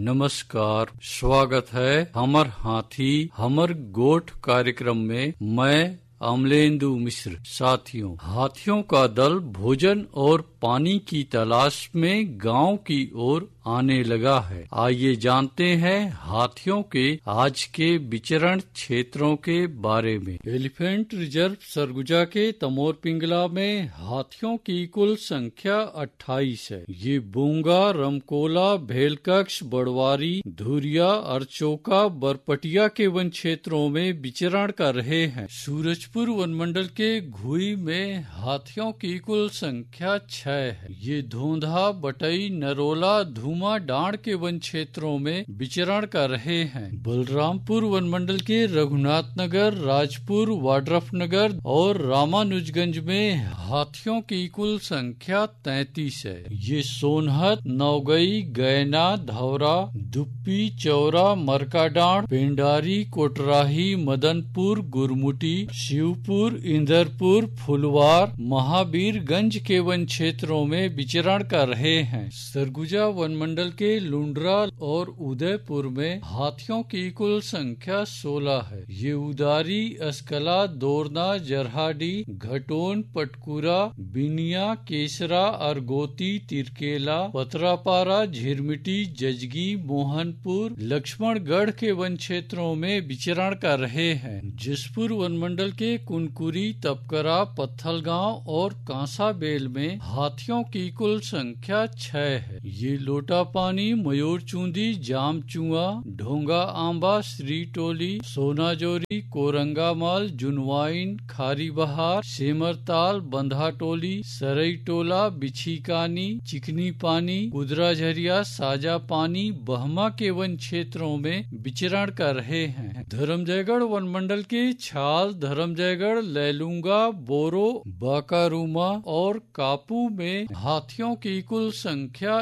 नमस्कार, स्वागत है हमर हाथी हमर गोठ कार्यक्रम में। मैं अमलेंदु मिश्र। साथियों, हाथियों का दल भोजन और पानी की तलाश में गांव की ओर आने लगा है। आइए जानते हैं हाथियों के आज के विचरण क्षेत्रों के बारे में। एलिफेंट रिजर्व सरगुजा के तमोर पिंगला में हाथियों की कुल संख्या 28 है। ये बूंगा, रमकोला, भेलकक्ष, बड़वारी, धुरिया, अरचोका, बरपटिया के वन क्षेत्रों में विचरण कर रहे हैं। सूरजपुर वनमंडल के घुई में हाथियों की कुल संख्या 6 है। ये धोंधा, बटई, नरोला, धूमा, डांड के वन क्षेत्रों में विचरण कर रहे हैं। बलरामपुर वनमंडल के रघुनाथ नगर, राजपुर, वाड्रफ नगर और रामानुजगंज में हाथियों की कुल संख्या 33 है। ये सोनहत, नौगई, गैना, धौरा, दुप्पी, चौरा, मरकाडांड, पेंडारी, कोटराही, मदनपुर, गुरमुटी, शिवपुर, इंदरपुर, फुलवार, महावीरगंज के वन क्षेत्रों में विचरण कर रहे हैं। सरगुजा वनमंडल के लुंड्रा और उदयपुर में हाथियों की कुल संख्या 16 है। ये उदारी, अस्कला, दोरना, जरहाडी, घटोन, पटकुरा, बिनिया, केसरा, अरगोती, तिरकेला, पतरापारा, झिरमिटी, जजगी, मोहनपुर, लक्ष्मणगढ़ के वन क्षेत्रों में विचरण कर रहे हैं। जसपुर वनमंडल के कुनकुरी, तपकरा, पत्थलगांव और कांसाबेल में हाथियों की कुल संख्या 6 है। ये लोटापानी, मयूरचूंदी, जामचुआ, ढोंगा आंबा, श्रीटोली, सोनाजोरी, कोरंगामाल, जुनवाइन, खारी बहार, सेमरताल, बंधाटोली, सरईटोला, बिछीकानी, चिकनी पानी, कुदराझरिया, साजा पानी, बहमा के वन क्षेत्रों में विचरण कर रहे हैं। धर्मजयगढ़ वनमंडल के छाल, धर्मजयगढ़, लैलूंगा, बोरो, बाकारूमा और कापू में हाथियों की कुल संख्या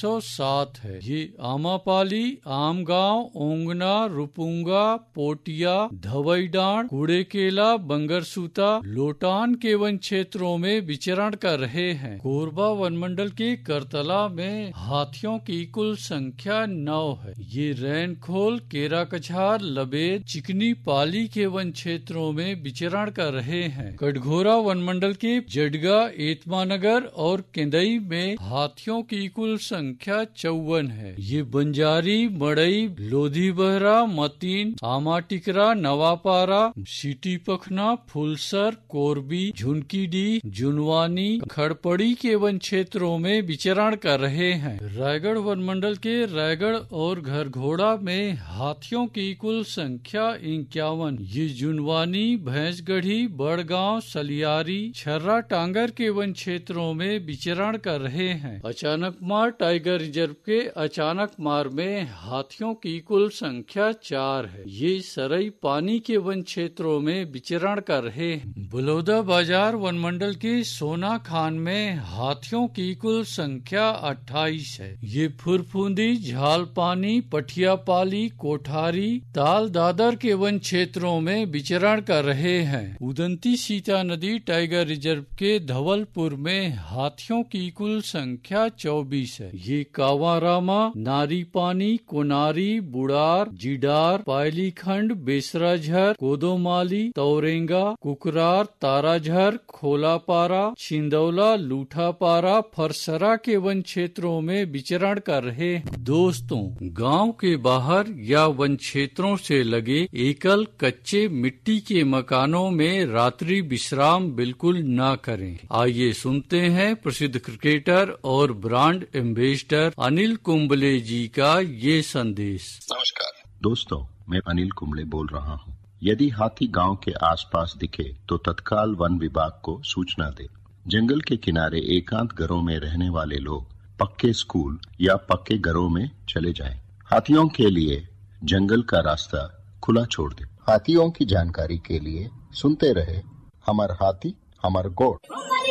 107 है। ये आमापाली, आमगांव, ओंगना, रुपुंगा, पोटिया, धवईडांड, कुड़ेकेला, बंगरसूता, लोटान के वन क्षेत्रों में विचरण कर रहे हैं। कोरबा वनमंडल के करतला में हाथियों की कुल संख्या 9 है। ये रैनखोल, केराकछार, लबेद, चिकनी पाली के वन क्षेत्रों में विचरण कर रहे हैं। कटघोरा वनमंडल के जडगा, एतमानगर और केंदई में हाथियों की कुल संख्या 54 है। ये बंजारी, मड़ई, लोधी बहरा, मतीन, आमाटिकरा, नवापारा, सिटी पखना, फुलसर, कोरबी, झुनकीडी, जुनवानी, खड़पड़ी के वन क्षेत्रों में विचरण कर रहे हैं। रायगढ़ वनमंडल के रायगढ़ और घरघोड़ा में हाथियों की कुल संख्या 51। ये जुनवानी, भैंसगढ़ी, बड़गांव, सलियारी, छर्रा टांगर के वन क्षेत्रों में विचरण कर रहे हैं। अचानकमार टाइगर रिजर्व के अचानकमार में हाथियों की कुल संख्या 4 है। ये सरई पानी के वन क्षेत्रों में विचरण कर रहे हैं। बलौदा बाजार वनमंडल के सोना खान में हाथियों की कुल संख्या 28 है। ये फुरफुंदी, झालपानी, पठियापाली, कोठारी, ताल दादर के वन क्षेत्रों में विचरण कर रहे हैं। उदंती सीता नदी टाइगर रिजर्व के धवलपुर में हाथियों की कुल संख्या 24 है। ये कावारामा, नारीपानी, कोनारी, बुड़ार, जिडार, पायलीखंड, बेसराझर, कोदोमाली, तौरेंगा, कुकरार, ताराझर, खोलापारा, छिंदौला, लूठापारा, फरसरा के वन क्षेत्रों में विचरण कर रहे हैं। दोस्तों, गांव के बाहर या वन क्षेत्रों से लगे एकल कच्चे मिट्टी के मकानों में रात्रि विश्राम बिल्कुल न करें। आइए सुनते हैं प्रसिद्ध क्रिकेटर और ब्रांड एम्बेसडर अनिल कुंबले जी का ये संदेश। नमस्कार दोस्तों, मैं अनिल कुंबले बोल रहा हूँ। यदि हाथी गांव के आसपास दिखे तो तत्काल वन विभाग को सूचना दे। जंगल के किनारे एकांत घरों में रहने वाले लोग पक्के स्कूल या पक्के घरों में चले जाएं। हाथियों के लिए जंगल का रास्ता खुला छोड़ दे। हाथियों की जानकारी के लिए सुनते रहे हमर हाथी हमर गोठ।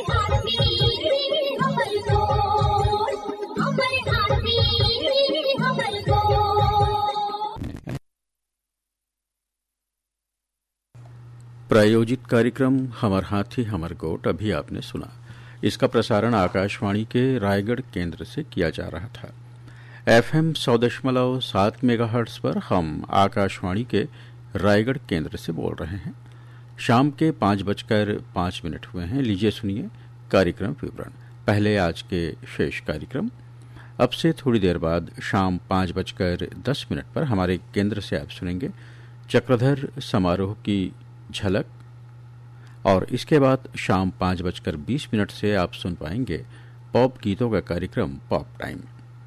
प्रायोजित कार्यक्रम हमर हाथी हमर गोठ अभी आपने सुना। इसका प्रसारण आकाशवाणी के रायगढ़ केंद्र से किया जा रहा था। FM 100.7 मेगाहर्ट्ज पर हम आकाशवाणी के रायगढ़ केंद्र से बोल रहे हैं। शाम के 5:05 हुए हैं। लीजिए सुनिए कार्यक्रम विवरण। पहले आज के शेष कार्यक्रम। अब से थोड़ी देर बाद शाम 5:10 पर हमारे केंद्र से आप सुनेंगे चक्रधर समारोह की झलक, और इसके बाद शाम 5:20 से आप सुन पाएंगे पॉप गीतों का कार्यक्रम पॉप टाइम।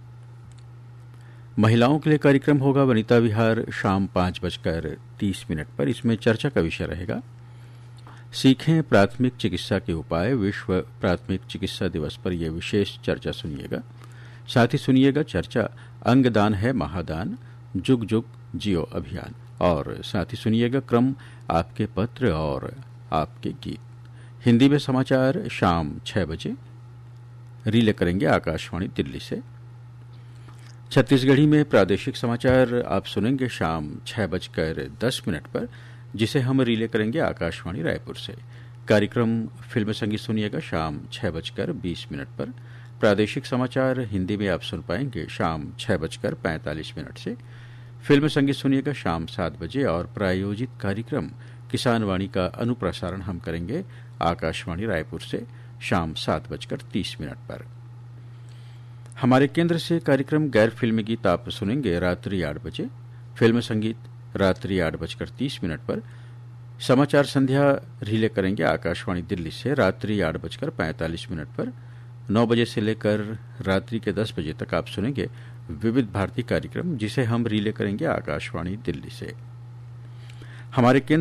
महिलाओं के लिए कार्यक्रम होगा वनिता विहार शाम 5:30 पर। इसमें चर्चा का विषय रहेगा सीखें प्राथमिक चिकित्सा के उपाय। विश्व प्राथमिक चिकित्सा दिवस पर यह विशेष चर्चा सुनिएगा। साथ ही सुनिएगा चर्चा अंगदान है महादान, जुग जुग जियो अभियान, और साथ ही सुनिएगा क्रम आपके पत्र और आपके गीत। हिंदी में समाचार शाम 6 बजे रिले करेंगे आकाशवाणी दिल्ली से। छत्तीसगढ़ी में प्रादेशिक समाचार आप सुनेंगे शाम 6:10 पर, जिसे हम रिले करेंगे आकाशवाणी रायपुर से। कार्यक्रम फिल्म संगीत सुनिएगा शाम 6:20 पर। प्रादेशिक समाचार हिंदी में आप सुन पाएंगे शाम 6:45 से। फिल्म संगीत सुनिएगा शाम 7 बजे, और प्रायोजित कार्यक्रम किसान वाणी का अनुप्रसारण हम करेंगे आकाशवाणी रायपुर से शाम 7:30 पर। हमारे केंद्र से कार्यक्रम गैर फिल्मी गीत आप सुनेंगे रात्रि 8 बजे। फिल्म संगीत रात्रि 8:30 पर। समाचार संध्या रिले करेंगे आकाशवाणी दिल्ली से रात्रि 8:45 पर। 9 बजे से लेकर रात्रि के 10 बजे तक आप सुनेंगे विविध भारती कार्यक्रम, जिसे हम रिले करेंगे आकाशवाणी दिल्ली से। हमारे केंद्र